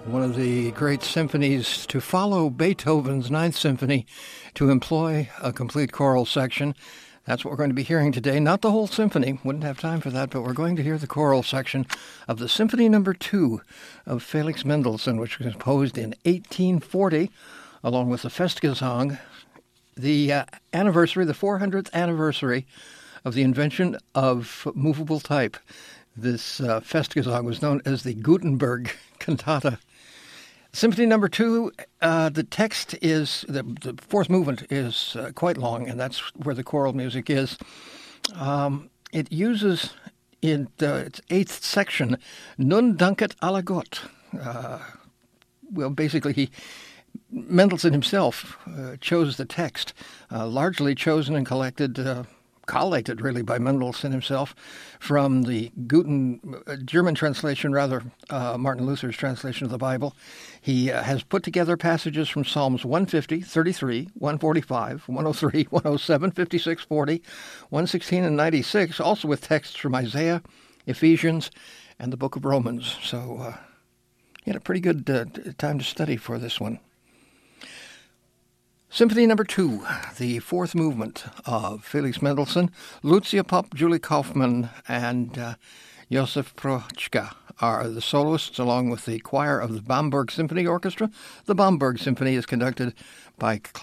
One of the great symphonies to follow Beethoven's Ninth Symphony to employ a complete choral section. That's what we're going to be hearing today. Not the whole symphony. Wouldn't have time for that, but we're going to hear the choral section of the Symphony No. 2 of Felix Mendelssohn, which was composed in 1840, along with the Festgesang, the anniversary, the 400th anniversary of the invention of movable type. This Festgesang was known as the Gutenberg Cantata. Symphony No. 2, the text is, the fourth movement is quite long, and that's where the choral music is. It uses, in its eighth section, Nun danket alle Gott. Well, basically, Mendelssohn himself chose the text, largely chosen and collated really by Mendelssohn himself from the German translation, Martin Luther's translation of the Bible. He has put together passages from Psalms 150, 33, 145, 103, 107, 56, 40, 116, and 96, also with texts from Isaiah, Ephesians, and the book of Romans. So he had a pretty good time to study for this one. Symphony No. 2, the fourth movement of Felix Mendelssohn. Lucia Popp, Julie Kaufmann, and Josef Prochka are the soloists, along with the choir of the Bamberg Symphony Orchestra. The Bamberg Symphony is conducted by